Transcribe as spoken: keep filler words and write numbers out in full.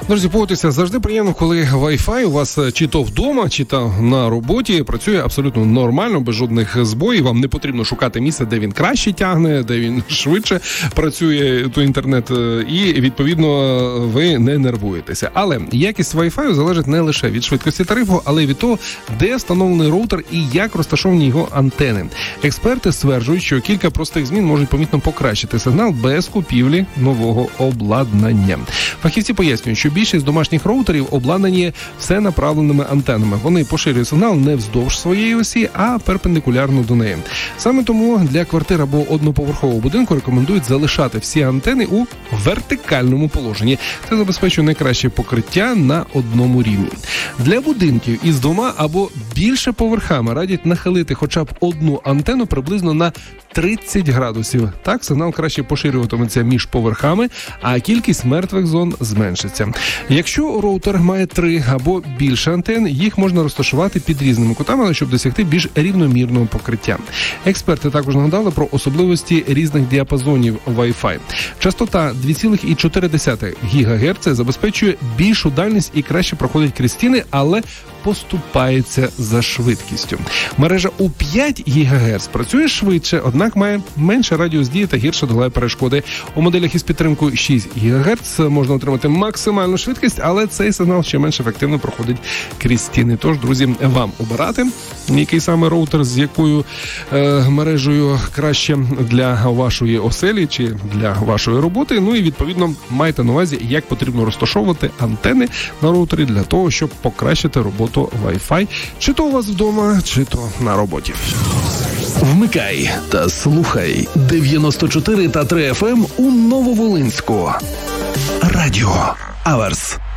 Друзі, погодьтеся, завжди приємно, коли Wi-Fi у вас чи то вдома, чи то на роботі працює абсолютно нормально, без жодних збоїв. Вам не потрібно шукати місце, де він краще тягне, де він швидше працює, то інтернет, і, відповідно, ви не нервуєтеся. Але якість Wi-Fi залежить не лише від швидкості тарифу, але й від того, де встановлений роутер і як розташовані його антени. Експерти стверджують, що кілька простих змін можуть помітно покращити сигнал без купівлі нового обладнання. Фахівці пояснюють, що більшість домашніх роутерів обладнані всенаправленими антенами. Вони поширюють сигнал не вздовж своєї осі, а перпендикулярно до неї. Саме тому для квартир або одноповерхового будинку рекомендують залишати всі антени у вертикальному положенні. Це забезпечує найкраще покриття на одному рівні. Для будинків із двома або більше поверхами радять нахилити хоча б одну антенну приблизно на тридцять градусів. Так, сигнал краще поширюватиметься між поверхами, а кількість мертвих зон зменшиться. Якщо роутер має три або більше антен, їх можна розташувати під різними кутами, щоб досягти більш рівномірного покриття. Експерти також нагадали про особливості різних діапазонів Wi-Fi. Частота два цілих чотири десятих гігагерца забезпечує більшу дальність і краще проходить крізь стіни, але поступається за швидкістю. Мережа у п'ять гігагерц працює швидше, однак має менше радіус дії та гірше долає перешкоди. У моделях із підтримкою шість гігагерц можна отримати максимальну швидкість, але цей сигнал ще менш ефективно проходить крізь стіни. Тож, друзі, вам обирати, який саме роутер, з якою е, мережею краще для вашої оселі чи для вашої роботи. Ну і, відповідно, майте на увазі, як потрібно розташовувати антени на роутері для того, щоб покращити роботу Wi-Fi, чи то у вас вдома, чи то на роботі. Вмикай та слухай дев'яносто чотири та три еф ем у Нововолинську. Радіо Аверс.